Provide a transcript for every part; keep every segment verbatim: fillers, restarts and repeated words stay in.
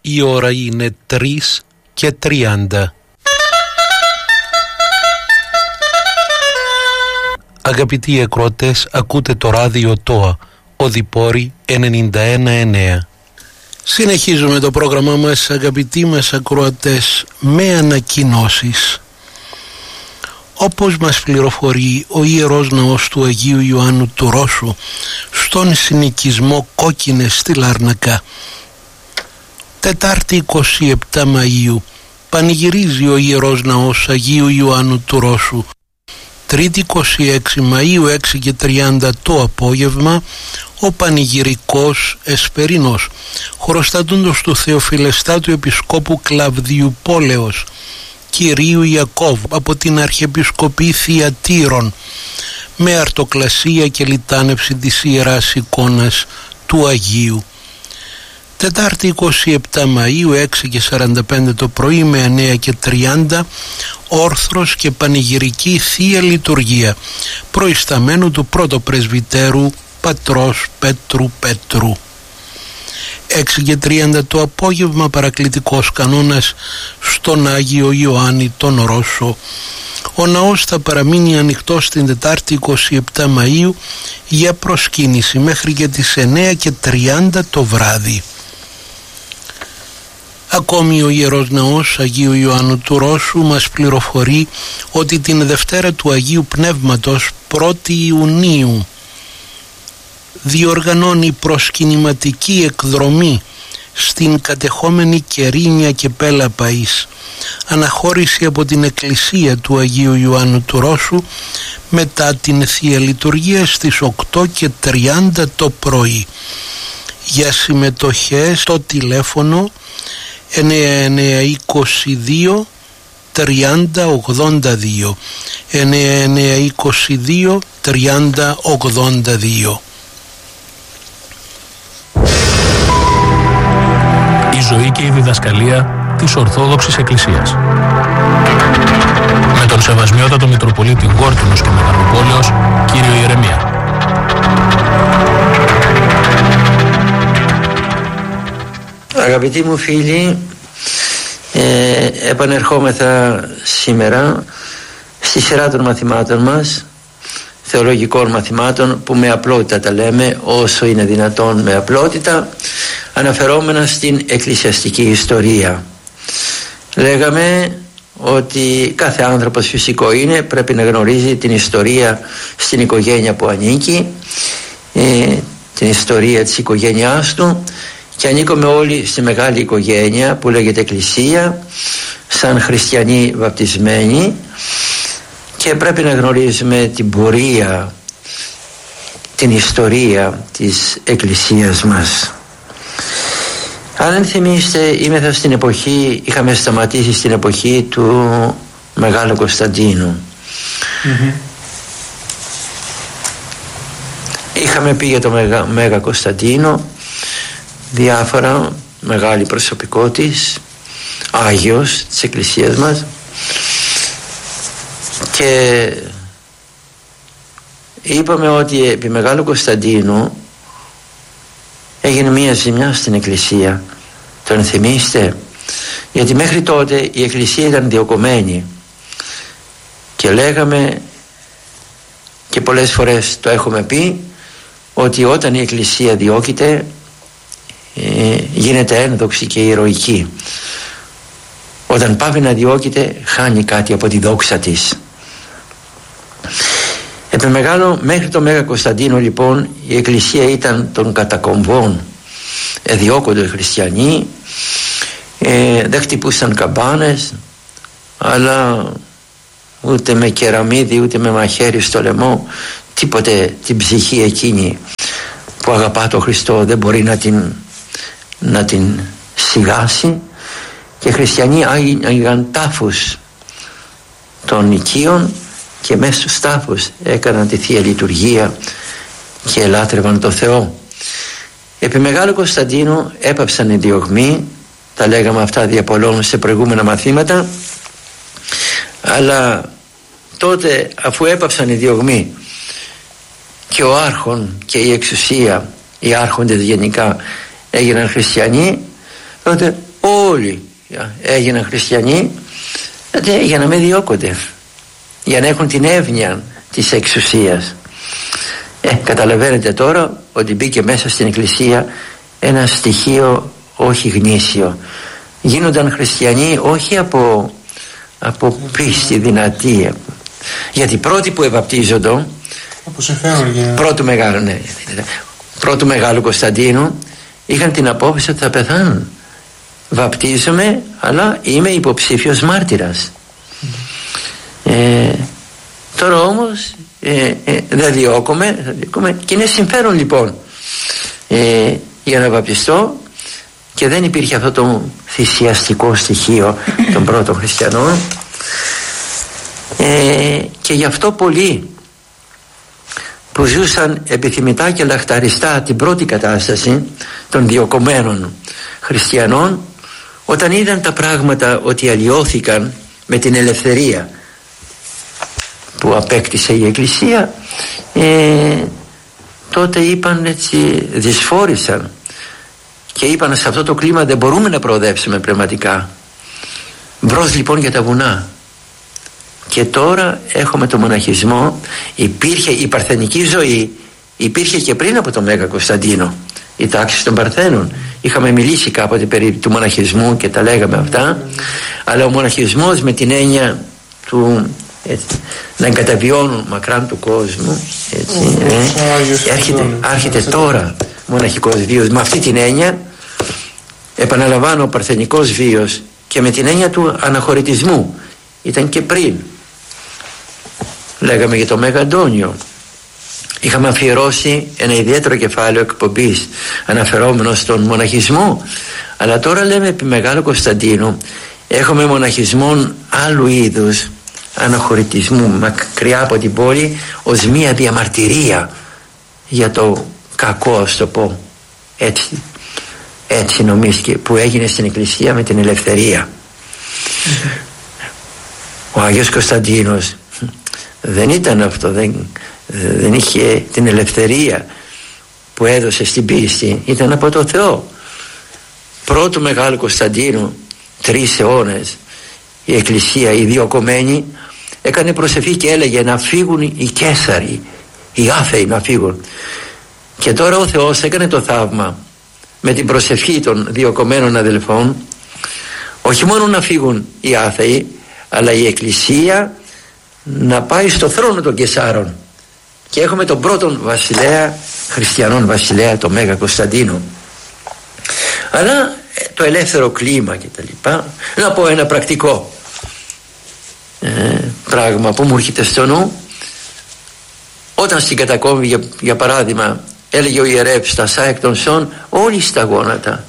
Η ώρα είναι τρεις και τριάντα. Αγαπητοί ακροατές, ακούτε το ράδιο ΤΟΑ, Οδυπόρη ενενήντα ένα εννέα. Συνεχίζουμε το πρόγραμμά μας, αγαπητοί μας ακροατές, με ανακοινώσεις. Όπως μας πληροφορεί ο Ιερός Ναός του Αγίου Ιωάννου του Ρώσου στον συνοικισμό Κόκκινες στη Λάρνακα, Τετάρτη εικοστή εβδόμη Μαΐου πανηγυρίζει ο Ιερός Ναός Αγίου Ιωάννου του Ρώσου. Τρίτη εικοστή έκτη Μαΐου έξι και τριάντα το απόγευμα ο πανηγυρικός Εσπερινός, χωροστατούντος του Θεοφιλεστάτου Επισκόπου Κλαβδίου Πόλεως Κυρίου Ιακώβ από την Αρχιεπισκοπή Θειατήρων, με αρτοκλασία και λιτάνευση της Ιεράς Εικόνας του Αγίου. Τετάρτη εικοστή εβδόμη Μαΐου έξι και σαράντα πέντε το πρωί με εννέα και τριάντα όρθρος και πανηγυρική Θεία Λειτουργία προϊσταμένου του πρώτου πρεσβυτέρου Πατρός Πέτρου Πέτρου. έξι και τριάντα το απόγευμα παρακλητικός κανόνας στον Άγιο Ιωάννη τον Ρώσο. Ο ναός θα παραμείνει ανοιχτός την Τετάρτη εικοστή εβδόμη Μαΐου για προσκύνηση μέχρι και τις εννέα και τριάντα το βράδυ. Ακόμη ο Ιερός Ναός Αγίου Ιωάννου του Ρώσου μας πληροφορεί ότι την Δευτέρα του Αγίου Πνεύματος πρώτη Ιουνίου διοργανώνει προσκυνηματική εκδρομή στην κατεχόμενη Κερίνια και Πέλαπαΐς, αναχώρηση από την Εκκλησία του Αγίου Ιωάννου του Ρώσου μετά την Θεία Λειτουργία στις οκτώ και τριάντα το πρωί. Για συμμετοχές στο τηλέφωνο εννέα εννέα είκοσι δύο τριάντα ογδόντα δύο εννέα εννέα είκοσι δύο τριάντα ογδόντα δύο. Η ζωή και η διδασκαλία της Ορθόδοξης Εκκλησίας. Με τον Σεβασμιότατο Μητροπολίτη Γόρκινος και Μεγαλοπόλεως, κύριο Ιερεμία. Αγαπητοί μου φίλοι, ε, επανερχόμεθα σήμερα στη σειρά των μαθημάτων μας, θεολογικών μαθημάτων, που με απλότητα τα λέμε, όσο είναι δυνατόν με απλότητα, αναφερόμενα στην εκκλησιαστική ιστορία. Λέγαμε ότι κάθε άνθρωπος φυσικό είναι, πρέπει να γνωρίζει την ιστορία στην οικογένεια που ανήκει, ε, την ιστορία της οικογένειάς του, και ανήκουμε όλοι στη μεγάλη οικογένεια που λέγεται Εκκλησία, σαν χριστιανοί βαπτισμένοι, και πρέπει να γνωρίζουμε την πορεία, την ιστορία της Εκκλησίας μας. Αν θυμίστε, είμεθα στην εποχή, είχαμε σταματήσει στην εποχή του Μεγάλου Κωνσταντίνου. Mm-hmm. Είχαμε πει για το Μεγα, Μέγα Κωνσταντίνο διάφορα, μεγάλη προσωπικότης, Άγιος της Εκκλησίας μας, και είπαμε ότι επί Μεγάλου Κωνσταντίνου έγινε μία ζημιά στην Εκκλησία. Τον θυμίστε? Γιατί μέχρι τότε η Εκκλησία ήταν διωκωμένη, και λέγαμε, και πολλές φορές το έχουμε πει, ότι όταν η Εκκλησία διώκεται, ε, γίνεται ένδοξη και ηρωική. Όταν πάει να διώκεται, χάνει κάτι από τη δόξα της. Επί μεγάλο, μέχρι το Μέγα Κωνσταντίνο λοιπόν η Εκκλησία ήταν των κατακομβών, εδιώκονται οι χριστιανοί, ε, δεν χτυπούσαν καμπάνες, αλλά ούτε με κεραμίδι ούτε με μαχαίρι στο λαιμό, τίποτε την ψυχή εκείνη που αγαπά τον Χριστό δεν μπορεί να την, να την σιγάσει. Και οι χριστιανοί άγιγαν τάφους των οικείων, και μέσα στους τάφους έκαναν τη Θεία Λειτουργία και ελάτρευαν το Θεό. Επί Μεγάλου Κωνσταντίνου έπαψαν οι διωγμοί, τα λέγαμε αυτά δια πολλών σε προηγούμενα μαθήματα, αλλά τότε αφού έπαψαν οι διωγμοί και ο άρχον και η εξουσία, οι άρχοντες γενικά έγιναν χριστιανοί, τότε όλοι έγιναν χριστιανοί για να μην διώκονται, για να έχουν την εύνοια της εξουσίας. Ε, καταλαβαίνετε τώρα ότι μπήκε μέσα στην εκκλησία ένα στοιχείο όχι γνήσιο. Γίνονταν χριστιανοί όχι από, από πίστη δυνατή, γιατί πρώτοι που ευαπτίζονται πρώτου μεγάλου, ναι, πρώτου μεγάλου Κωνσταντίνου είχαν την απόφαση ότι θα πεθάνουν. Βαπτίζομαι, αλλά είμαι υποψήφιος μάρτυρας. Mm. Ε, τώρα όμως ε, ε, δεν διώκομαι, θα διώκομαι και είναι συμφέρον λοιπόν ε, για να βαπτιστώ, και δεν υπήρχε αυτό το θυσιαστικό στοιχείο των πρώτων χριστιανών, ε, και γι' αυτό πολλοί που ζούσαν επιθυμητά και λαχταριστά την πρώτη κατάσταση των διωκωμένων χριστιανών, όταν είδαν τα πράγματα ότι αλλοιώθηκαν με την ελευθερία που απέκτησε η Εκκλησία, ε, τότε είπαν έτσι, δυσφόρησαν και είπαν σε αυτό το κλίμα δεν μπορούμε να προοδεύσουμε πνευματικά. Μπρος λοιπόν για τα βουνά. Και τώρα έχουμε το μοναχισμό. Υπήρχε η παρθενική ζωή, υπήρχε και πριν από τον Μέγα Κωνσταντίνο, η τάξη των Παρθένων. Είχαμε μιλήσει κάποτε περί του μοναχισμού και τα λέγαμε αυτά, αλλά ο μοναχισμός με την έννοια του έτσι, να εγκαταβιώνουν μακράν του κόσμου, έτσι, ε, έρχεται, έρχεται τώρα μοναχικός βίος με αυτή την έννοια. Επαναλαμβάνω, ο παρθενικός βίος και με την έννοια του αναχωρητισμού ήταν και πριν. Λέγαμε για το Μέγα Αντώνιο, είχαμε αφιερώσει ένα ιδιαίτερο κεφάλαιο εκπομπής αναφερόμενο στον μοναχισμό, αλλά τώρα λέμε επί Μεγάλου Κωνσταντίνου έχουμε μοναχισμόν άλλου είδους, αναχωρητισμού μακριά από την πόλη, ως μία διαμαρτυρία για το κακό, ας το πω έτσι, έτσι νομίστηκε, που έγινε στην Εκκλησία με την ελευθερία. Mm-hmm. Ο Άγιος Κωνσταντίνος δεν ήταν αυτό, δεν, δεν είχε την ελευθερία που έδωσε στην πίστη, ήταν από το Θεό. Πρώτου Μεγάλου Κωνσταντίνου, τρεις αιώνες η Εκκλησία, οι διωκωμένοι, έκανε προσευχή και έλεγε να φύγουν οι Καίσαροι, οι άθεοι να φύγουν. Και τώρα ο Θεός έκανε το θαύμα με την προσευχή των διωκωμένων αδελφών, όχι μόνο να φύγουν οι άθεοι, αλλά η Εκκλησία να πάει στο θρόνο των Καισάρων, και έχουμε τον πρώτον βασιλέα, χριστιανών βασιλέα, το Μέγα Κωνσταντίνο. Αλλά το ελεύθερο κλίμα και τα λοιπά. Να πω ένα πρακτικό ε, πράγμα που μου έρχεται στο νου. Όταν στην κατακόμβη, για, για παράδειγμα, έλεγε ο ιερεύς τα σά εκ των σών, όλοι στα γόνατα,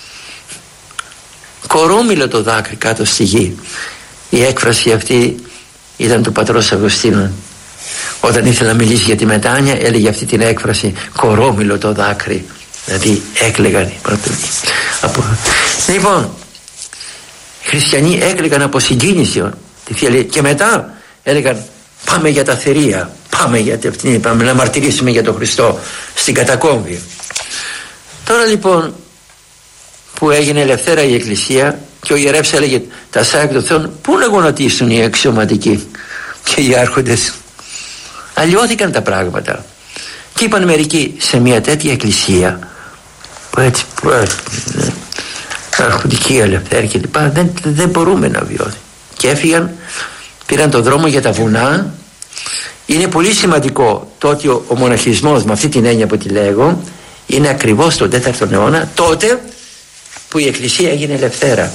κορόμιλο το δάκρυ κάτω στη γη. Η έκφραση αυτή ήταν του πατρός Αυγουστίνου. Όταν ήθελε να μιλήσει για τη μετάνοια, έλεγε αυτή την έκφραση, κορόμιλο το δάκρυ, δηλαδή έκλαιγαν οι πρώτοι. Από... Λοιπόν, οι χριστιανοί έκλαιγαν από συγκίνηση και μετά έλεγαν πάμε για τα θηρία, πάμε για την, πάμε να μαρτυρήσουμε για τον Χριστό στην κατακόμβη. Τώρα λοιπόν που έγινε ελευθέρα η Εκκλησία και ο ιερεύς έλεγε τα σάκ των Θεών, πού να γονατίσουν οι αξιωματικοί και οι άρχοντες? Αλλοιώθηκαν τα πράγματα και είπαν μερικοί, σε μια τέτοια εκκλησία που έτσι που, ε, αρχοντική ελευθερία και λοιπά, δεν, δεν μπορούμε να βιώσουμε, και έφυγαν, πήραν τον δρόμο για τα βουνά. Είναι πολύ σημαντικό το ότι ο, ο μοναχισμός, με αυτή την έννοια που τη λέγω, είναι ακριβώς τον τέταρτο αιώνα, τότε που η Εκκλησία έγινε ελευθέρα.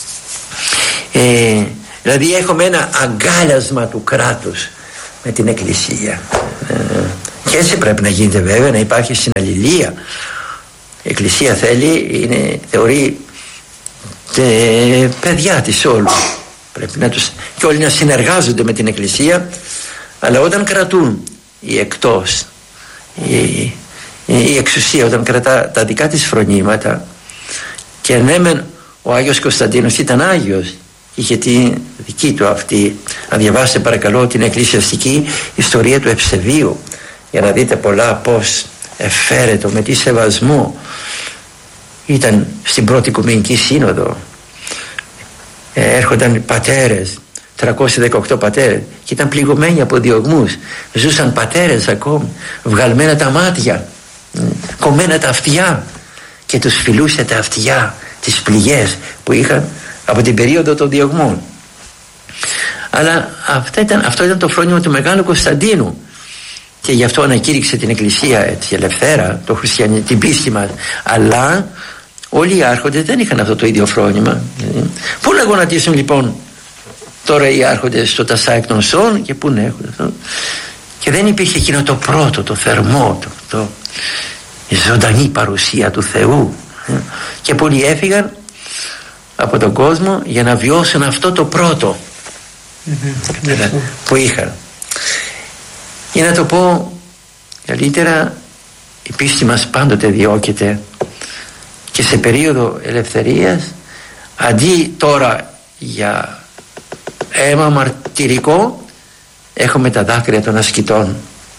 Ε, δηλαδή έχουμε ένα αγκάλιασμα του κράτους με την Εκκλησία, ε, και έτσι πρέπει να γίνεται βέβαια, να υπάρχει συναλληλία. Η Εκκλησία θέλει, είναι, θεωρεί τε, παιδιά της όλου, πρέπει να τους, και όλοι να συνεργάζονται με την Εκκλησία, αλλά όταν κρατούν οι εκτός, η, η, η εξουσία όταν κρατά τα δικά της φρονήματα, και ναι μεν ο Άγιος Κωνσταντίνος ήταν Άγιος, είχε τη δική του αυτή, να διαβάσετε παρακαλώ την εκκλησιαστική ιστορία του Ευσεβίου για να δείτε πολλά πως εφαίρετο, με τι σεβασμό ήταν στην πρώτη Οικουμενική Σύνοδο, ε, έρχονταν πατέρες, τριακόσιοι δεκαοκτώ πατέρες, και ήταν πληγωμένοι από διωγμούς. Ζούσαν πατέρες ακόμη, βγαλμένα τα μάτια, κομμένα τα αυτιά, και τους φιλούσε τα αυτιά, τις πληγές που είχαν από την περίοδο των διωγμών. Αλλά αυτό ήταν, αυτό ήταν το φρόνημα του Μεγάλου Κωνσταντίνου, και γι' αυτό ανακήρυξε την Εκκλησία έτσι ελευθέρα, το χριστιανι, την πίστη μας. Αλλά όλοι οι άρχοντες δεν είχαν αυτό το ίδιο φρόνημα. Πού να γονατίσουν λοιπόν τώρα οι άρχοντες στο τασά εκ των σώων, και πού να έχουν αυτό? Και δεν υπήρχε εκείνο το πρώτο, το θερμό, το, το, η ζωντανή παρουσία του Θεού. Και πολλοί έφυγαν από τον κόσμο για να βιώσουν αυτό το πρώτο mm-hmm. που είχαν. Για να το πω καλύτερα, η πίστη μας πάντοτε διώκεται, και σε περίοδο ελευθερίας, αντί τώρα για αίμα μαρτυρικό, έχουμε τα δάκρυα των ασκητών.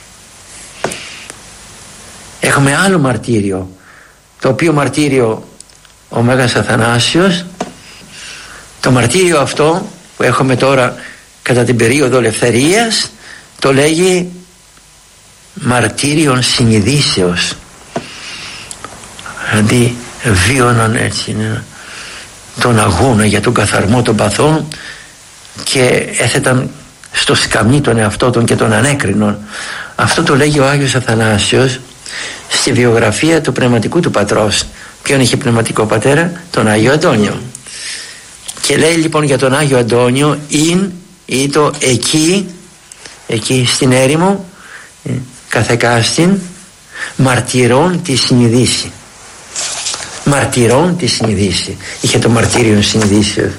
Έχουμε άλλο μαρτύριο, το οποίο μαρτύριο ο Μέγας Αθανάσιος, το μαρτύριο αυτό που έχουμε τώρα κατά την περίοδο ελευθερίας, το λέγει μαρτύριον συνειδήσεως. Δηλαδή βίωναν έτσι τον αγώνα για τον καθαρμό των παθών, και έθεταν στο σκαμνί τον εαυτό των και τον ανέκρινον. Αυτό το λέγει ο Άγιος Αθανάσιος στη βιογραφία του πνευματικού του πατρός. Ποιον είχε πνευματικό πατέρα? Τον Άγιο Αντώνιο. Και λέει λοιπόν για τον Άγιο Αντώνιο, ειν ή το εκεί, εκεί στην έρημο, καθεκάστην, μαρτυρών τη συνειδήσει. Μαρτυρών τη συνειδήσει. Είχε το μαρτύριο συνειδήσεως.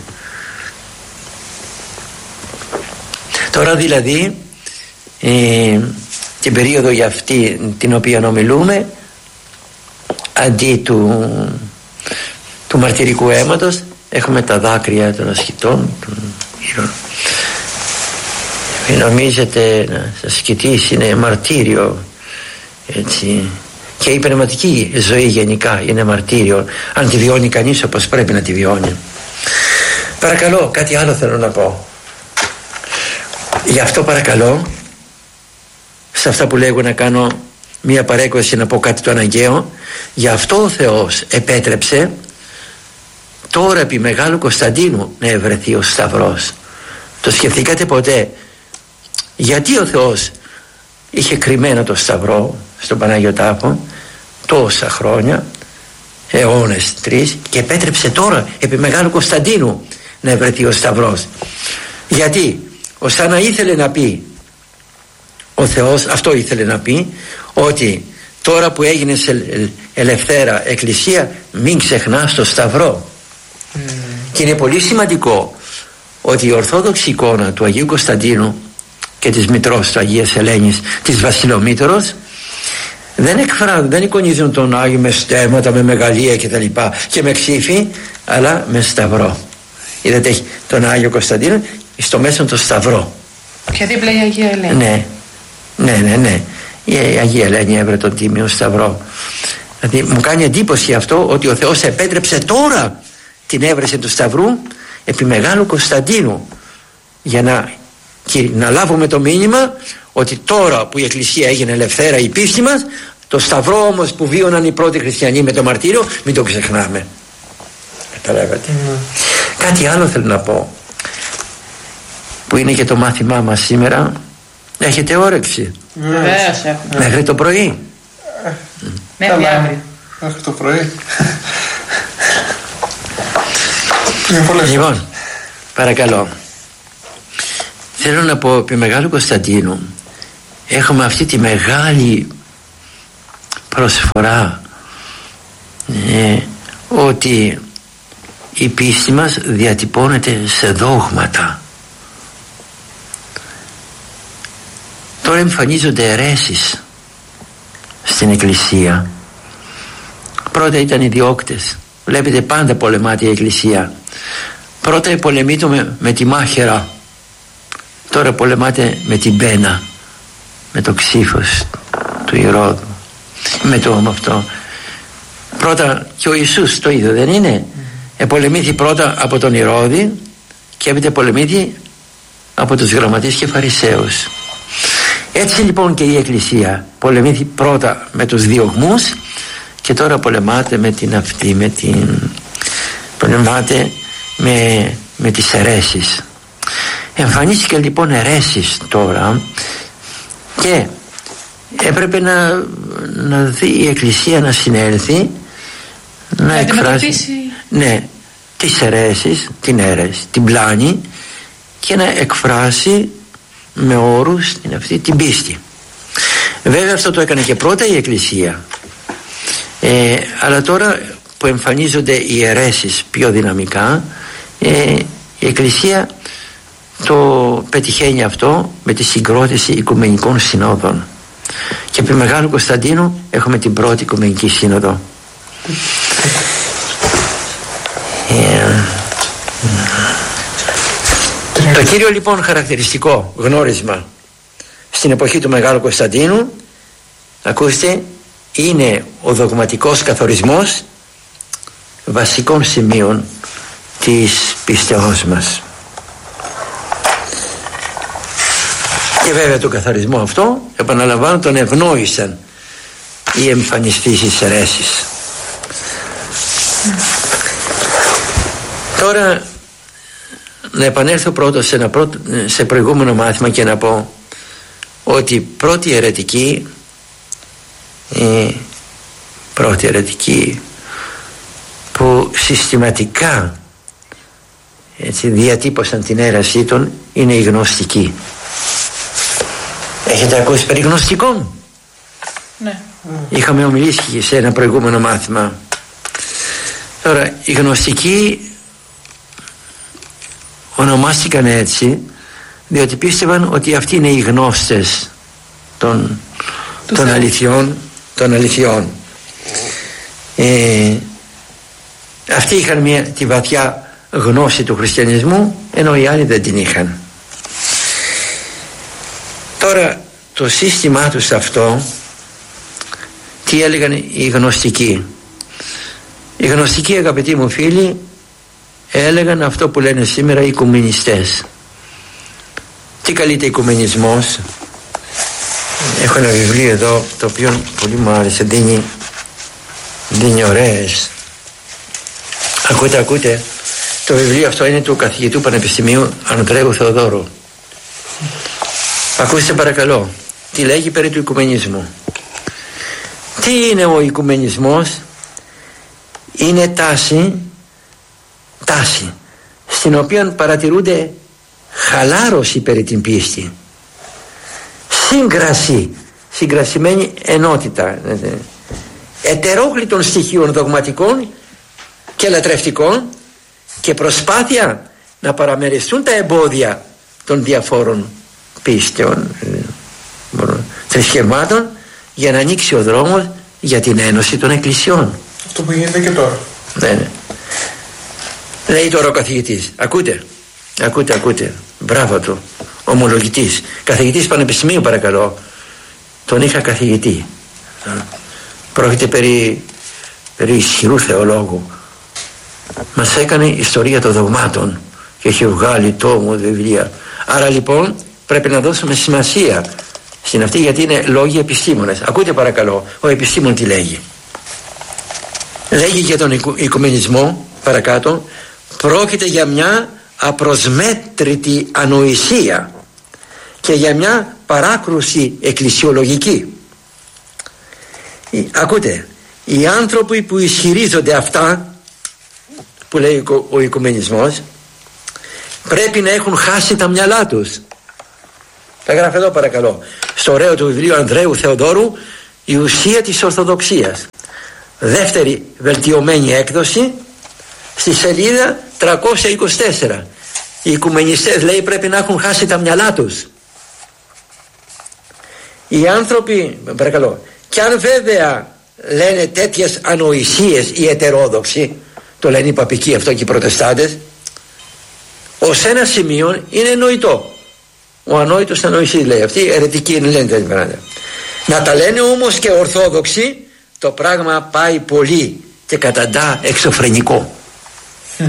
Τώρα δηλαδή ε, την περίοδο για αυτή την οποία ομιλούμε, αντί του, του μαρτυρικού αίματος, έχουμε τα δάκρυα των ασκητών, των ήρων. Μην νομίζετε να σας ασκητής είναι μαρτύριο, έτσι. Και η πνευματική ζωή γενικά είναι μαρτύριο, αν τη βιώνει κανείς όπως πρέπει να τη βιώνει. Παρακαλώ, κάτι άλλο θέλω να πω. Γι' αυτό παρακαλώ, σε αυτά που λέγω, να κάνω μία παρέκβαση, να πω κάτι το αναγκαίο. Γι' αυτό ο Θεός επέτρεψε τώρα επί Μεγάλου Κωνσταντίνου να ευρεθεί ο Σταυρός. Το σκεφτήκατε ποτέ? Γιατί ο Θεός είχε κρυμμένο το Σταυρό στον Πανάγιο Τάφο τόσα χρόνια, αιώνες τρεις, και επέτρεψε τώρα επί Μεγάλου Κωνσταντίνου να ευρεθεί ο Σταυρός? Γιατί ώστε να ήθελε να πει ο Θεός, αυτό ήθελε να πει, ότι τώρα που έγινε ελευθέρα εκκλησία, μην ξεχνάς το Σταυρό. Mm. Και είναι πολύ σημαντικό ότι η ορθόδοξη εικόνα του Αγίου Κωνσταντίνου και της μητρός του Αγίας Ελένης, της Βασιλομήτρος, δεν εκφράζουν, δεν εικονίζουν τον Άγιο με στέμματα, με μεγαλεία και τα λοιπά και με ξύφη, αλλά με Σταυρό. Είδατε, έχει τον Άγιο Κωνσταντίνο στο μέσο το Σταυρό. Και δίπλα η Αγία Ελένη. Ναι, ναι, ναι, ναι. Η Αγία Ελένη έβρε τον Τίμιο Σταυρό. Δηλαδή μου κάνει εντύπωση αυτό, ότι ο Θεός επέτρεψε τώρα την έβρεση του Σταυρού επί Μεγάλου Κωνσταντίνου, για να, να λάβουμε το μήνυμα ότι τώρα που η Εκκλησία έγινε ελευθέρα, η πίστη μας, το Σταυρό όμως που βίωναν οι πρώτοι χριστιανοί με το μαρτύριο, μην το ξεχνάμε. Καταλάβατε? Mm. Κάτι άλλο θέλω να πω, που είναι και το μάθημά μας σήμερα. Έχετε όρεξη? Βεβαίως έχουμε. Μέχρι το πρωί? Μέχρι αύριο. Μέχρι το πρωί. Λοιπόν, παρακαλώ. Θέλω να πω, επί Μεγάλου Κωνσταντίνου έχουμε αυτή τη μεγάλη προσφορά, ε, ότι η πίστη μας διατυπώνεται σε δόγματα. Τώρα εμφανίζονται αιρέσεις στην Εκκλησία. Πρώτα ήταν οι διώκτες. Βλέπετε, πάντα πολεμάται η Εκκλησία. Πρώτα πολεμείται με, με τη μάχαιρα. Τώρα πολεμάται με την πένα, με το ξύφος του Ηρώδου, με το με αυτό. Πρώτα και ο Ιησούς το ίδιο δεν είναι? Επολεμήθη πρώτα από τον Ηρώδη και έπειτα πολεμήθη από τους γραμματείς και φαρισαίους. Έτσι λοιπόν και η Εκκλησία πολεμήθη πρώτα με τους διωγμούς και τώρα πολεμάται με την αυτή, με την πολεμάται με, με τις αιρέσεις. Εμφανίστηκε λοιπόν αιρέσεις τώρα και έπρεπε να, να δει η Εκκλησία να συνέλθει, να εκφράσει, ναι, τις αιρέσεις, την αίρεση, την πλάνη, και να εκφράσει με όρους την αυτή την πίστη. Βέβαια αυτό το έκανε και πρώτα η Εκκλησία, ε, αλλά τώρα που εμφανίζονται οι αιρέσεις πιο δυναμικά, ε, η Εκκλησία το πετυχαίνει αυτό με τη συγκρότηση οικουμενικών συνόδων. Και επί Μεγάλου Κωνσταντίνου έχουμε την πρώτη Οικουμενική Σύνοδο. ε, Το κύριο λοιπόν χαρακτηριστικό γνώρισμα στην εποχή του Μεγάλου Κωνσταντίνου, ακούστε, είναι ο δογματικός καθορισμός βασικών σημείων της πίστεώς μας. Και βέβαια τον καθαρισμό αυτό, επαναλαμβάνω, τον ευνόησαν οι εμφανιστήσεις αιρέσεις. Τώρα να επανέλθω πρώτο σε, ένα πρώτο, σε προηγούμενο μάθημα και να πω ότι πρώτη αιρετική η πρώτη αιρετική που συστηματικά έτσι διατύπωσαν την αίρεσή των είναι οι γνωστικοί. Έχετε ακούσει περί γνωστικών? Ναι. Είχαμε ομιλήσει σε ένα προηγούμενο μάθημα. Τώρα οι γνωστικοί ονομάστηκαν έτσι διότι πίστευαν ότι αυτοί είναι οι γνώστες των, των αληθιών, των αληθιών. Ε, αυτοί είχαν μια, τη βαθιά γνώση του χριστιανισμού, ενώ οι άλλοι δεν την είχαν. Τώρα το σύστημά τους αυτό, τι έλεγαν οι γνωστικοί? Οι γνωστικοί, αγαπητοί μου φίλοι, έλεγαν αυτό που λένε σήμερα οι οικουμενιστές. Τι καλείται οικουμενισμός? Έχω ένα βιβλίο εδώ το οποίο πολύ μου άρεσε, δίνει, δίνει ωραίες. Ακούτε, ακούτε. Το βιβλίο αυτό είναι του καθηγητού Πανεπιστημίου Ανδρέου Θεοδόρου. Ακούστε παρακαλώ τι λέγει περί του οικουμενισμού. Τι είναι ο οικουμενισμός? Είναι τάση τάση στην οποία παρατηρούνται χαλάρωση περί την πίστη, σύγκραση, συγκρασιμένη ενότητα, ετερόκλητων στοιχείων δογματικών και λατρευτικών και προσπάθεια να παραμεριστούν τα εμπόδια των διαφόρων πίστεων, θρησκευμάτων, για να ανοίξει ο δρόμος για την ένωση των εκκλησιών. Αυτό που γίνεται και τώρα. Ναι, ναι. Λέει τώρα ο καθηγητής, ακούτε, ακούτε, ακούτε, μπράβο του, ομολογητής, καθηγητής πανεπιστημίου παρακαλώ, τον είχα καθηγητή. Πρόκειται περί, περί ισχυρού θεολόγου. Μας έκανε ιστορία των δογμάτων και έχει βγάλει τόμο, βιβλία. Άρα λοιπόν πρέπει να δώσουμε σημασία στην αυτή, γιατί είναι λόγοι επιστήμονες. Ακούτε παρακαλώ, ο επιστήμον τι λέγει? Λέγει για τον οικου, οικουμενισμό παρακάτω, πρόκειται για μια απροσμέτρητη ανοησία και για μια παράκρουση εκκλησιολογική. Ακούτε, οι άνθρωποι που ισχυρίζονται αυτά που λέει ο οικουμενισμός πρέπει να έχουν χάσει τα μυαλά τους. Τα γράφει εδώ παρακαλώ, στο ωραίο του βιβλίου Ανδρέου Θεοδόρου, η ουσία της Ορθοδοξίας, δεύτερη βελτιωμένη έκδοση, στη σελίδα τριακόσια είκοσι τέσσερα. Οι οικουμενιστές, λέει, πρέπει να έχουν χάσει τα μυαλά τους. Οι άνθρωποι, παρακαλώ, και αν βέβαια λένε τέτοιες ανοησίες οι ετερόδοξοι, το λένε οι παπικοί αυτό και οι προτεστάντες, ως ένα σημείο είναι νοητό. Ο ανόητος θα νοηθεί, λέει. Αυτοί οι αιρετικοί είναι, λένε τέτοια πράγματα. Να τα λένε όμως και ορθόδοξοι, το πράγμα πάει πολύ και καταντά εξωφρενικό. Mm.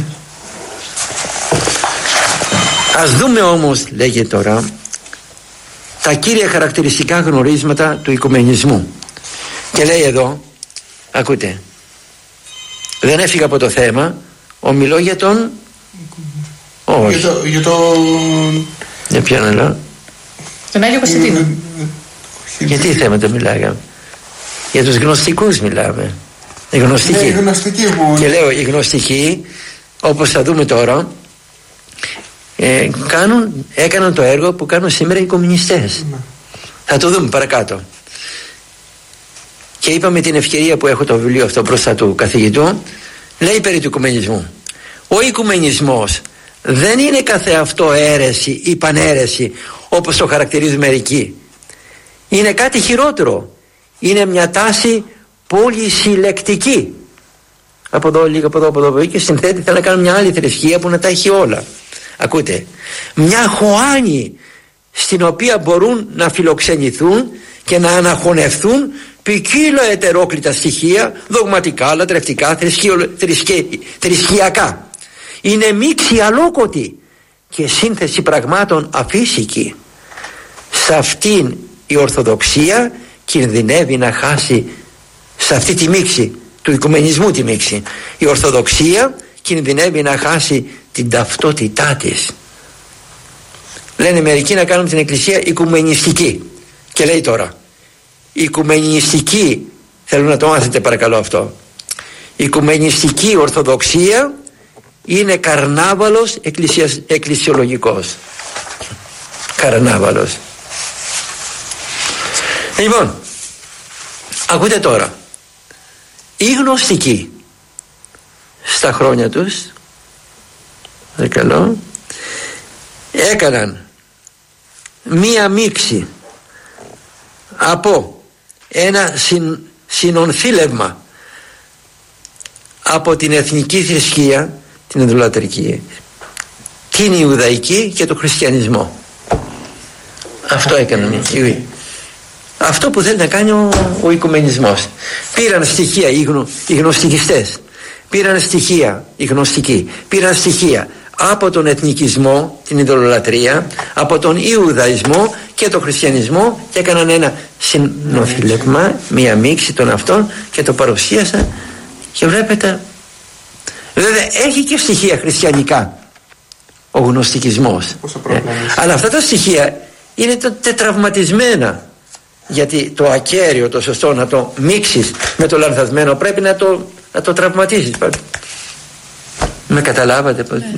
Ας δούμε όμως, λέγε τώρα, τα κύρια χαρακτηριστικά γνωρίσματα του οικουμενισμού. Και λέει εδώ, ακούτε, δεν έφυγα από το θέμα, ομιλώ για τον... Όχι. Για το... Για, το... για ποιον άλλο? Τον Άγιο Κωνσταντίνο. Για τι θέματα μιλάγαμε? Για τους γνωστικούς μιλάμε. Οι γνωστικοί. Ναι, οι γνωστικοί που... Και λέω, οι γνωστικοί, όπως θα δούμε τώρα, ε, κάνουν, έκαναν το έργο που κάνουν σήμερα οι κομμουνιστές. Ναι. Θα το δούμε παρακάτω. Και είπαμε την ευκαιρία που έχω το βιβλίο αυτό μπροστά του καθηγητού, λέει περί του οικουμενισμού. Ο οικουμενισμός δεν είναι καθεαυτό αίρεση ή παναίρεση όπως το χαρακτηρίζουν μερικοί. Είναι κάτι χειρότερο. Είναι μια τάση πολυσυλλεκτική. Από εδώ λίγο, από εδώ, από εδώ και συνθέτει θέλει να κάνουν μια άλλη θρησκεία που να τα έχει όλα. Ακούτε, μια χωάνη στην οποία μπορούν να φιλοξενηθούν και να αναχωνευθούν ποικίλα ετερόκλητα στοιχεία, δογματικά, λατρευτικά, θρησκειο, θρησκε, θρησκειακά. Είναι μίξη αλόκοτη και σύνθεση πραγμάτων αφύσικη. Σε αυτήν η Ορθοδοξία κινδυνεύει να χάσει, σε αυτή τη μίξη του οικουμενισμού τη μίξη, η Ορθοδοξία κινδυνεύει να χάσει την ταυτότητά της. Λένε μερικοί να κάνουν την εκκλησία οικουμενιστική. Και λέει τώρα, οικουμενιστική, θέλω να το μάθετε παρακαλώ αυτό, οικουμενιστική Ορθοδοξία είναι καρνάβαλος εκκλησιας, εκκλησιολογικός. Καρνάβαλος. Λοιπόν, ακούτε τώρα, οι γνωστικοί στα χρόνια τους, καλό, έκαναν μία μίξη από ένα συν, συνονθήλευμα από την εθνική θρησκεία, την ιδωλατρική, την Ιουδαϊκή και τον χριστιανισμό. Αυτό έκαναν οι, αυτό που θέλει να κάνει ο, ο οικουμενισμός. Πήραν στοιχεία οι, γνω, οι γνωστικιστές, πήραν στοιχεία οι γνωστικοί, πήραν στοιχεία από τον εθνικισμό, την ειδωλολατρία, από τον Ιουδαϊσμό και τον χριστιανισμό και έκαναν ένα συνοθήλευμα, μία μίξη των αυτών και το παρουσίασαν και βλέπετε, βέβαια έχει και στοιχεία χριστιανικά ο γνωστικισμός, ε, αλλά αυτά τα στοιχεία είναι τετραυματισμένα, γιατί το ακέραιο, το σωστό να το μίξεις με το λανθασμένο πρέπει να το, να το τραυματίσεις. Με καταλάβατε? Mm.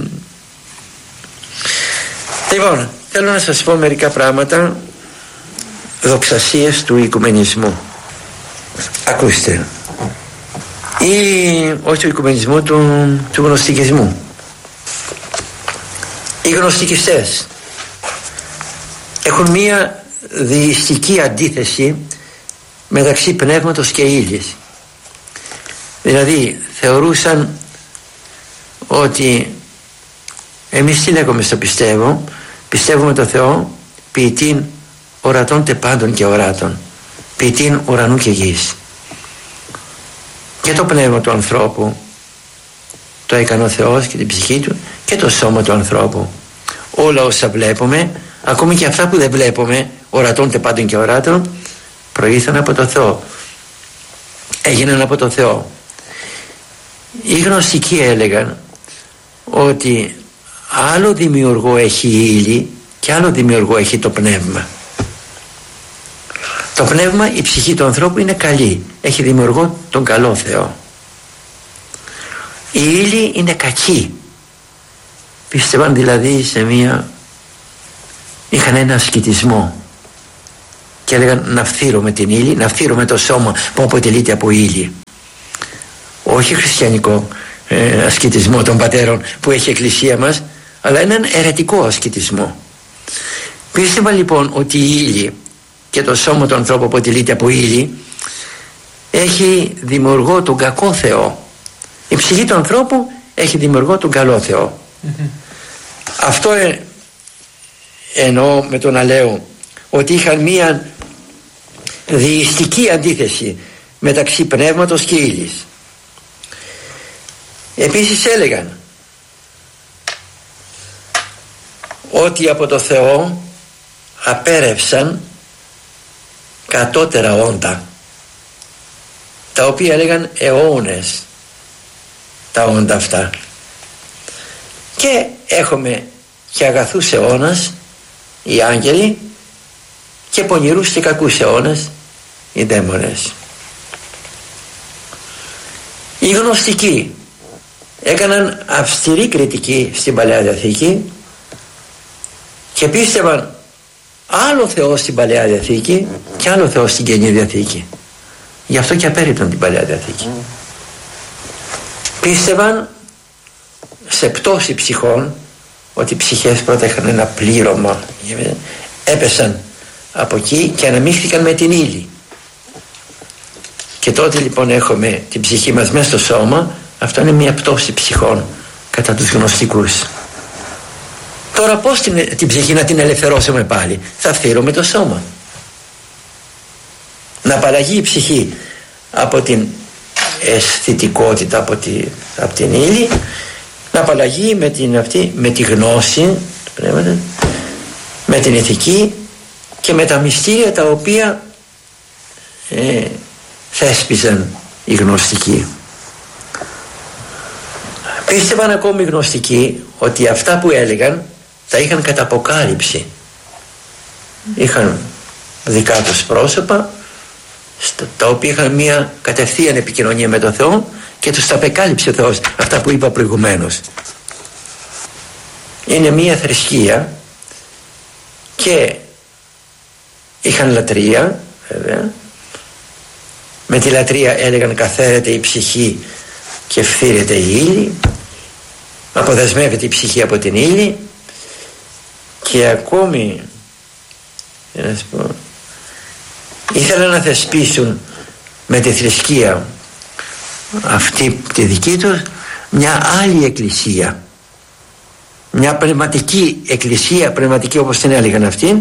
Λοιπόν, θέλω να σας πω μερικά πράγματα, δοξασίες του οικουμενισμού. Ακούστε, ή όχι του οικουμενισμού, του, του γνωστικισμού. Οι γνωστικιστές έχουν μία δειστική αντίθεση μεταξύ πνεύματος και ύλης. Δηλαδή θεωρούσαν ότι εμείς τι λέγουμε στο πιστεύω, πιστεύουμε το Θεό ποιητήν ορατών τε πάντων και οράτων, ποιητήν ουρανού και γης. Και το πνεύμα του ανθρώπου το έκανε ο Θεός και την ψυχή του και το σώμα του ανθρώπου. Όλα όσα βλέπουμε, ακόμη και αυτά που δεν βλέπουμε, ορατών τε πάντων και οράτων, προήλθαν από το Θεό, έγιναν από το Θεό. Οι γνωστικοί έλεγαν ότι άλλο δημιουργό έχει η ύλη και άλλο δημιουργό έχει το πνεύμα. Το πνεύμα, η ψυχή του ανθρώπου είναι καλή, έχει δημιουργό τον καλό Θεό. Η ύλη είναι κακή. Πίστευαν δηλαδή σε μία, είχαν ένα ασκητισμό και έλεγαν να φθείρουμε την ύλη, να φθείρουμε το σώμα που αποτελείται από ύλη. Όχι χριστιανικό ε, ασκητισμό των πατέρων που έχει η εκκλησία μας, αλλά έναν αιρετικό ασκητισμό. Πίστευα λοιπόν ότι η ύλη και το σώμα του ανθρώπου που αποτελείται από ύλη έχει δημιουργό τον κακό Θεό. Η ψυχή του ανθρώπου έχει δημιουργό τον καλό Θεό. Mm-hmm. Αυτό ε, εννοώ με το να λέω ότι είχαν μία δειστική αντίθεση μεταξύ πνεύματος και ύλης. Επίσης έλεγαν ότι από το Θεό απέρευσαν κατώτερα όντα, τα οποία έλεγαν αιώνες τα όντα αυτά, και έχουμε και αγαθούς αιώνας οι άγγελοι και πονηρούς και κακούς αιώνας οι δαίμονες. Οι γνωστικοί έκαναν αυστηρή κριτική στην Παλαιά Διαθήκη και πίστευαν άλλο Θεό στην Παλαιά Διαθήκη και άλλο Θεό στην Καινή Διαθήκη. Γι' αυτό και απέρριπταν την Παλαιά Διαθήκη. Πίστευαν σε πτώση ψυχών, ότι οι ψυχές πρώτα είχαν ένα πλήρωμα, έπεσαν από εκεί και αναμίχθηκαν με την ύλη, και τότε λοιπόν έχουμε την ψυχή μας μέσα στο σώμα. Αυτό είναι μια πτώση ψυχών κατά τους γνωστικούς. Τώρα πώς την, την ψυχή να την ελευθερώσουμε πάλι? Θα φθείρουμε το σώμα. Να απαλλαγεί η ψυχή από την αισθητικότητα, από, τη, από την ύλη, να απαλλαγεί με, την, αυτή, με τη γνώση, με την ηθική και με τα μυστήρια τα οποία ε, θέσπιζαν οι γνωστικοί. Πίστευαν ακόμη οι γνωστικοί ότι αυτά που έλεγαν τα είχαν κατά αποκάλυψη. Είχαν δικά τους πρόσωπα τα οποία είχαν μια κατευθείαν επικοινωνία με τον Θεό και τους τα απεκάλυψε ο Θεός, αυτά που είπα προηγουμένως. Είναι μια θρησκεία και είχαν λατρεία, βέβαια. Με τη λατρεία έλεγαν καθαίρεται η ψυχή και φθείρεται η ύλη, αποδεσμεύεται η ψυχή από την ύλη, και ακόμη να σου πω, ήθελαν να θεσπίσουν με τη θρησκεία αυτή τη δική τους μια άλλη εκκλησία, μια πνευματική εκκλησία, πνευματική όπως την έλεγαν αυτήν,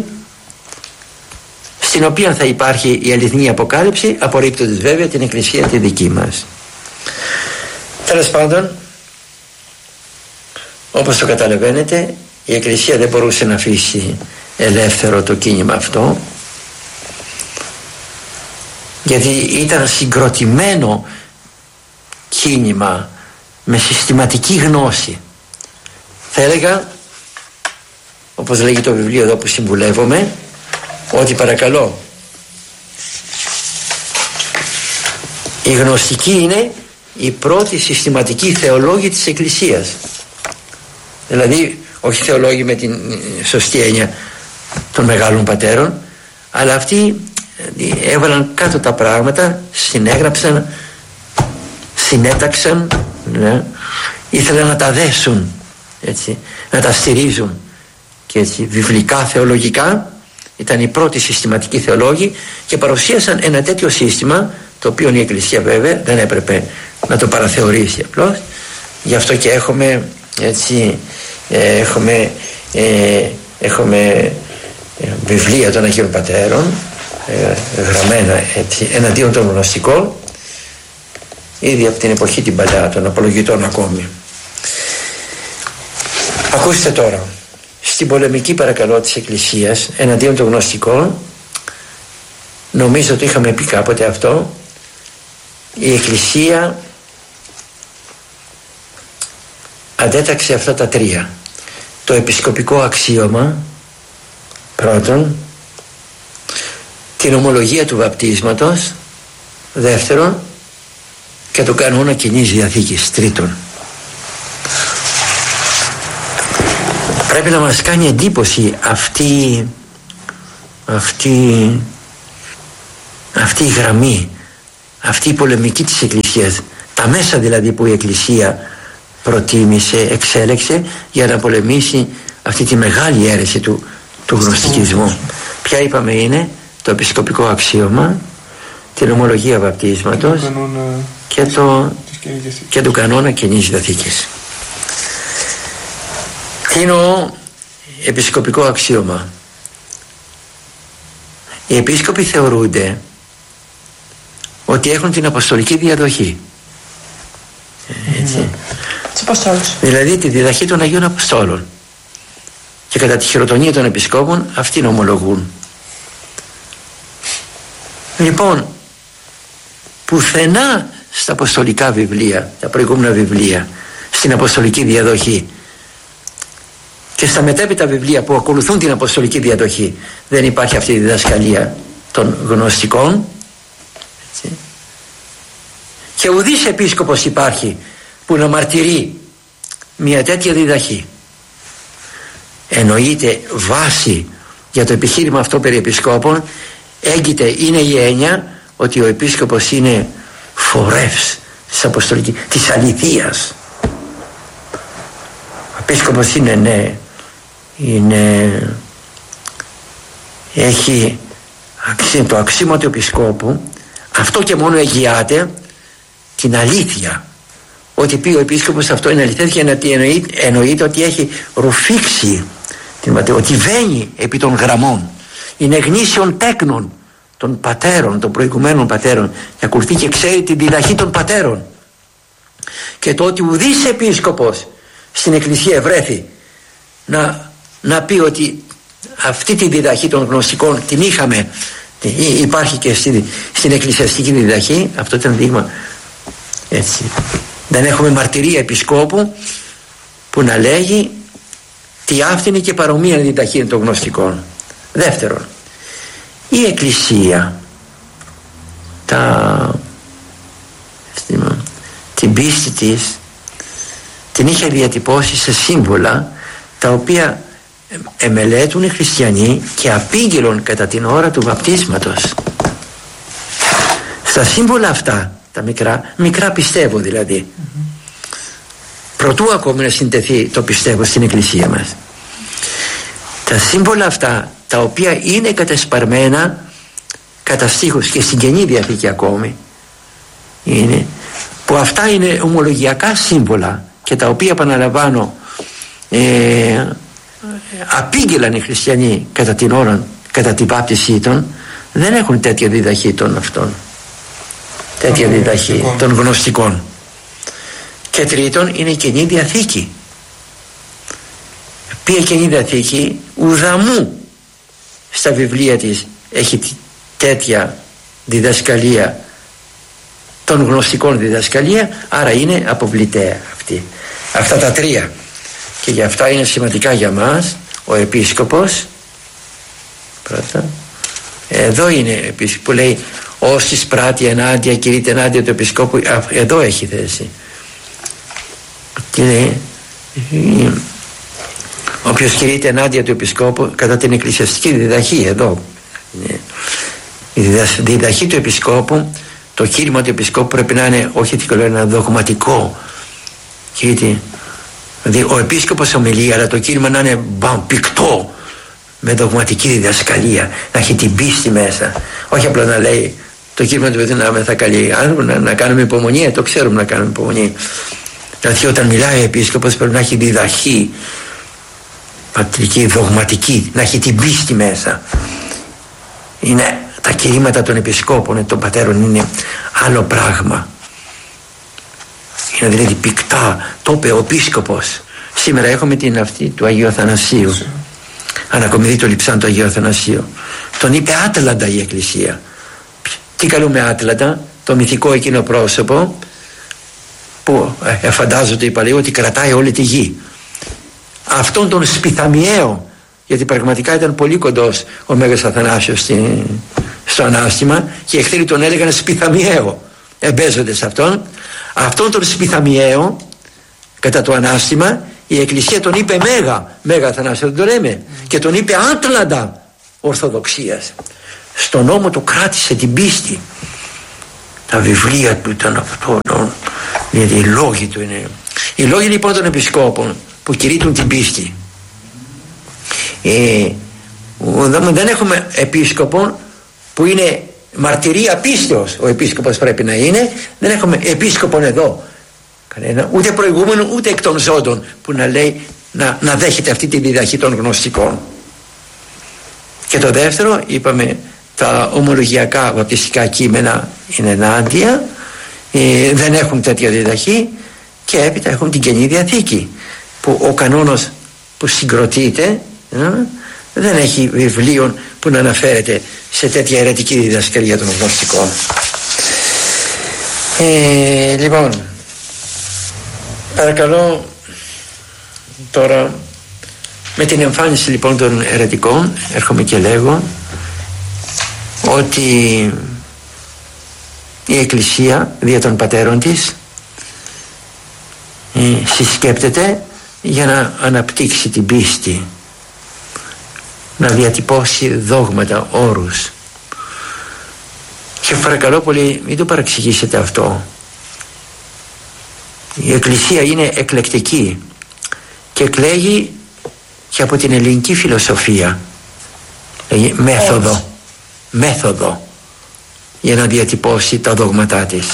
στην οποία θα υπάρχει η αληθινή αποκάλυψη, απορρίπτοντας βέβαια την εκκλησία τη δική μας. Τέλος πάντων, όπως το καταλαβαίνετε, η εκκλησία δεν μπορούσε να αφήσει ελεύθερο το κίνημα αυτό, γιατί ήταν συγκροτημένο κίνημα με συστηματική γνώση. Θα έλεγα, όπως λέγει το βιβλίο εδώ που συμβουλεύομαι, ότι παρακαλώ, οι γνωστικοί είναι οι πρώτοι συστηματικοί θεολόγοι της Εκκλησίας. Δηλαδή όχι θεολόγοι με την σωστή έννοια των μεγάλων πατέρων, αλλά αυτοί έβαλαν κάτω τα πράγματα, συνέγραψαν, συνέταξαν, ναι, ήθελαν να τα δέσουν, έτσι, να τα στηρίζουν, και έτσι βιβλικά, θεολογικά. Ήταν οι πρώτοι συστηματικοί θεολόγοι και παρουσίασαν ένα τέτοιο σύστημα, το οποίο η Εκκλησία βέβαια δεν έπρεπε να το παραθεωρήσει απλώς. Γι' αυτό και έχουμε, έτσι, ε, έχουμε, ε, έχουμε ε, βιβλία των Αγίων Πατέρων, ε, γραμμένα έτσι, εναντίον των γνωστικών, ήδη από την εποχή την παλιά, των απολογητών ακόμη. Ακούστε τώρα, στην πολεμική παρακαλώ της Εκκλησίας εναντίον των γνωστικών, νομίζω ότι είχαμε πει κάποτε αυτό, η Εκκλησία αντέταξε αυτά τα τρία: το επισκοπικό αξίωμα πρώτον, την ομολογία του βαπτίσματος δεύτερον, και τον κανόνα κοινής διαθήκης τρίτον. Πρέπει να μας κάνει εντύπωση αυτή, αυτή, αυτή η γραμμή, αυτή η πολεμική της Εκκλησίας, τα μέσα δηλαδή που η Εκκλησία προτίμησε, εξέλεξε για να πολεμήσει αυτή τη μεγάλη αίρεση του, του γνωστικισμού. Ποια είπαμε είναι? Το επισκοπικό αξίωμα, την ομολογία βαπτίσματος και το, και το κανόνα κοινής διαθήκης. Τι εννοώ επισκοπικό αξίωμα? Οι επίσκοποι θεωρούνται ότι έχουν την αποστολική διαδοχή. Έτσι. Δηλαδή τη διδαχή των Αγίων Αποστόλων. Και κατά τη χειροτονία των επισκόπων αυτήν ομολογούν. Λοιπόν, πουθενά στα αποστολικά βιβλία, τα προηγούμενα βιβλία, στην αποστολική διαδοχή και στα μετέπειτα βιβλία που ακολουθούν την αποστολική διαδοχή, δεν υπάρχει αυτή η διδασκαλία των γνωστικών. Έτσι. Και ουδής επίσκοπος υπάρχει που να μαρτυρεί μια τέτοια διδαχή. Εννοείται βάση για το επιχείρημα αυτό περί επισκόπων έγκυται, είναι η έννοια ότι ο επίσκοπος είναι φορεύς της αποστολικής, της αληθείας. Ο επίσκοπος είναι, ναι, είναι, έχει αξί, το αξίωμα του επισκόπου, αυτό και μόνο εγγυάται την αλήθεια. Ότι πει ο επίσκοπος αυτό είναι αληθές, γιατί εννοείται, εννοείται ότι έχει ρουφήξει την, ότι βαίνει επί των γραμμών, είναι γνήσιων τέκνων των πατέρων, των προηγουμένων πατέρων, και ακολουθεί και ξέρει τη διδαχή των πατέρων. Και το ότι ουδής επίσκοπος στην Εκκλησία βρέθη να, να πει ότι αυτή τη διδαχή των γνωστικών την είχαμε, υπάρχει και στη, στην εκκλησιαστική διδαχή, αυτό ήταν δείγμα. Έτσι. Δεν έχουμε μαρτυρία επισκόπου που να λέγει τι άφθηνη και παρομοία διδαχή των γνωστικών. Δεύτερον, η Εκκλησία τα, την πίστη της την είχε διατυπώσει σε σύμβολα τα οποία εμελέτουν οι χριστιανοί και απήγγελον κατά την ώρα του βαπτίσματος. Στα σύμβολα αυτά, τα μικρά, μικρά πιστεύω δηλαδή, mm-hmm. προτού ακόμη να συντεθεί το πιστεύω στην Εκκλησία μας, τα σύμβολα αυτά τα οποία είναι κατεσπαρμένα κατά στίχους και στην Καινή Διαθήκη ακόμη, είναι, που αυτά είναι ομολογιακά σύμβολα και τα οποία, επαναλαμβάνω, ε, απήγγελαν οι χριστιανοί κατά την ώρα, κατά την βάπτισή των, δεν έχουν τέτοια διδαχή των αυτών, τέτοια διδαχή των γνωστικών. Και τρίτον, είναι η Καινή Διαθήκη. Ποια Καινή Διαθήκη? Ουδαμού στα βιβλία της έχει τέτοια διδασκαλία των γνωστικών διδασκαλία, άρα είναι αποβλητέα αυτή. Αυτά τα τρία, και γι' αυτά είναι σημαντικά για μας. Ο επίσκοπος πρώτα, εδώ είναι που λέει όσοι πράττει ενάντια κηρύττει ενάντια του επισκόπου, εδώ έχει θέση. Και λέει όποιος κηρύττει ενάντια του επισκόπου κατά την εκκλησιαστική διδαχή, εδώ η διδαχή του επισκόπου, το κήρυγμα του επισκόπου πρέπει να είναι όχι ένα δογματικό, γιατί δηλαδή ο επίσκοπος ομιλεί, αλλά το κήρυγμα να είναι μπαμ, πικτό, με δογματική διδασκαλία, να έχει την πίστη μέσα, όχι απλά να λέει το κήρυγμα του παιδί να είμαι θα καλεί. Αν να, να κάνουμε υπομονή, το ξέρουμε να κάνουμε υπομονή. Δηλαδή όταν μιλάει ο επίσκοπος πρέπει να έχει διδαχή πατρική, δογματική, να έχει την πίστη μέσα. Είναι τα κηρύματα των επισκόπων, των πατέρων, είναι άλλο πράγμα. Είναι δηλαδή πικτά, το είπε ο επίσκοπος. Σήμερα έχουμε την αυτή του Αγίου Αθανασίου, ανακομιδή το λειψάν του Αγίου Αθανασίου. Τον είπε άτλαντα η Εκκλησία. Τι καλούμε άτλαντα? Το μυθικό εκείνο πρόσωπο που ε, φαντάζονται οι παλαιοί ότι κρατάει όλη τη γη. Αυτόν τον σπιθαμιαίο, γιατί πραγματικά ήταν πολύ κοντός ο Μέγας Αθανάσιος στη, στο Ανάστημα, και οι εχθροί τον έλεγαν σπιθαμιαίο, εμπέζονται σε αυτόν. Αυτόν τον σπιθαμιαίο κατά το Ανάστημα η Εκκλησία τον είπε Μέγα, Μέγα Αθανάσιο δεν το λέμε, και τον είπε άτλαντα Ορθοδοξίας. Στον νόμο του κράτησε την πίστη. Τα βιβλία του ήταν αυτό, γιατί οι λόγοι του είναι. Οι λόγοι λοιπόν των επισκόπων που κηρύττουν την πίστη. Ε, δεν έχουμε επίσκοπο που είναι μαρτυρία πίστεως. Ο επίσκοπος πρέπει να είναι. Δεν έχουμε επίσκοπον εδώ κανένα, ούτε προηγούμενο ούτε εκ των ζώντων, που να λέει να, να δέχεται αυτή τη διδαχή των γνωστικών. Και το δεύτερο, είπαμε, τα ομολογιακά βαπτιστικά κείμενα είναι ενάντια, ε, δεν έχουν τέτοια διδαχή, και έπειτα έχουν την Καινή Διαθήκη που ο κανόνας που συγκροτείται ε, δεν έχει βιβλίο που να αναφέρεται σε τέτοια αιρετική διδασκαλία των γνωστικών. Ε, λοιπόν, παρακαλώ τώρα, με την εμφάνιση λοιπόν των αιρετικών, έρχομαι και λέγω ότι η Εκκλησία δια των πατέρων της ε, συσκέπτεται για να αναπτύξει την πίστη, να διατυπώσει δόγματα, όρους. Και παρακαλώ πολύ μην το παραξηγήσετε αυτό. Η Εκκλησία είναι εκλεκτική και εκλέγει και από την ελληνική φιλοσοφία, δηλαδή μέθοδο, μέθοδο για να διατυπώσει τα δόγματά της.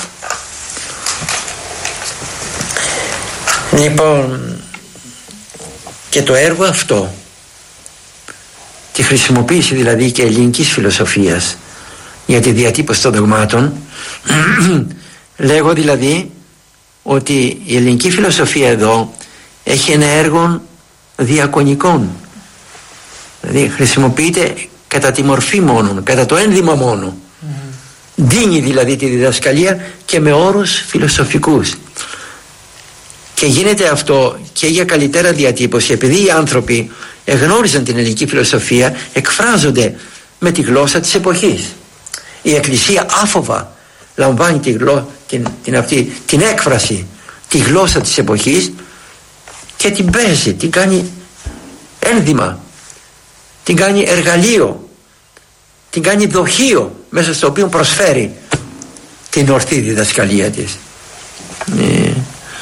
Λοιπόν, και το έργο αυτό, τη χρησιμοποίηση δηλαδή και ελληνικής φιλοσοφίας για τη διατύπωση των δογμάτων, λέγω δηλαδή ότι η ελληνική φιλοσοφία εδώ έχει ένα έργο διακονικών, δηλαδή χρησιμοποιείται κατά τη μορφή μόνο, κατά το ένδυμα μόνο, mm. δίνει δηλαδή τη διδασκαλία και με όρους φιλοσοφικούς, και γίνεται αυτό και για καλύτερα διατύπωση, επειδή οι άνθρωποι εγνώριζαν την ελληνική φιλοσοφία, εκφράζονται με τη γλώσσα της εποχής. Η Εκκλησία άφοβα λαμβάνει τη γλώ, την, την, αυτή, την έκφραση, τη γλώσσα της εποχής και την παίζει, την κάνει ένδυμα, την κάνει εργαλείο, την κάνει δοχείο μέσα στο οποίο προσφέρει την ορθή διδασκαλία της. Ε,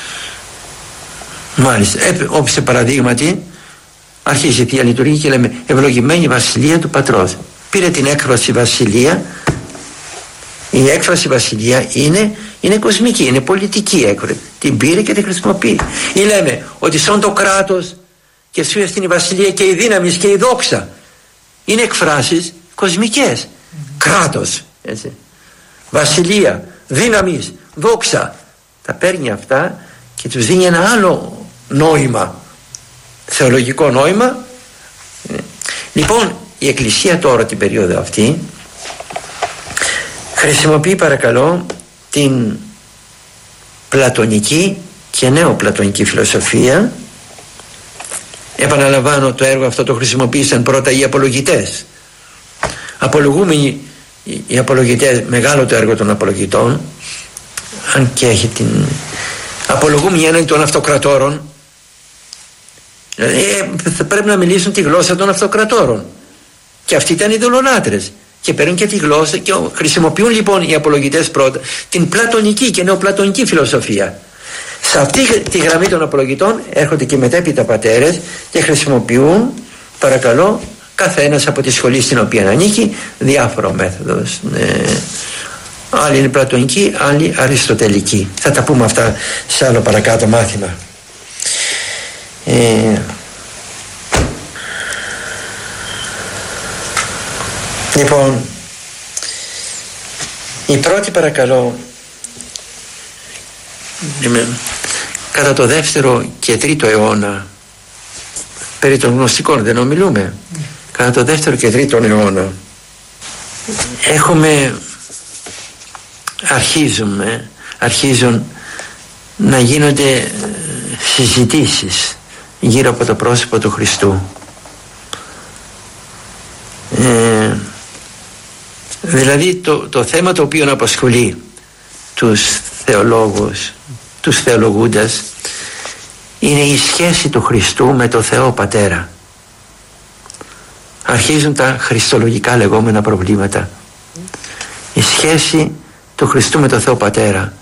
μάλιστα, ε, όπως σε παραδείγματι αρχίζει η Θεία Λειτουργία και λέμε ευλογημένη βασιλεία του Πατρός. Πήρε την έκφραση βασιλεία. Η έκφραση βασιλεία είναι, είναι κοσμική, είναι πολιτική έκφραση. Την πήρε και την χρησιμοποιεί. Ή λέμε ότι σαν το κράτος και σου στην η βασιλεία και η δύναμη και η δόξα. Είναι εκφράσεις κοσμικές. Mm-hmm. Κράτος, έτσι. Βασιλεία, δύναμη, δόξα. Τα παίρνει αυτά και τους δίνει ένα άλλο νόημα, θεολογικό νόημα. Λοιπόν, η Εκκλησία τώρα την περίοδο αυτή χρησιμοποιεί παρακαλώ την πλατωνική και νεοπλατωνική φιλοσοφία. Επαναλαμβάνω, το έργο αυτό το χρησιμοποίησαν πρώτα οι απολογητές. Απολογούμενοι οι απολογητές, μεγάλο το έργο των απολογητών, αν και έχει την απολογούμενοι έναντι των αυτοκρατόρων. Ε, θα πρέπει να μιλήσουν τη γλώσσα των αυτοκρατόρων, και αυτοί ήταν ειδωλολάτρες και παίρνουν και τη γλώσσα και χρησιμοποιούν λοιπόν οι απολογητές πρώτα την πλατωνική και νεοπλατωνική φιλοσοφία. Σε αυτή τη γραμμή των απολογητών έρχονται και μετέπειτα πατέρες και χρησιμοποιούν παρακαλώ καθένας από τη σχολή στην οποία ανήκει διάφορο μέθοδος. ε, Άλλοι είναι πλατωνικοί, άλλοι αριστοτελικοί. Θα τα πούμε αυτά σε άλλο παρακάτω μάθημα. Ε, λοιπόν, η πρώτη παρακαλώ, κατά το δεύτερο και τρίτο αιώνα, περί των γνωστικών δεν ομιλούμε, κατά το δεύτερο και τρίτο αιώνα έχουμε αρχίζουμε αρχίζουν να γίνονται συζητήσεις γύρω από το πρόσωπο του Χριστού. Ε, δηλαδή το, το θέμα το οποίο απασχολεί τους θεολόγους, τους θεολογούντας, είναι η σχέση του Χριστού με το Θεό Πατέρα. Αρχίζουν τα χριστολογικά λεγόμενα προβλήματα. Η σχέση του Χριστού με το Θεό Πατέρα.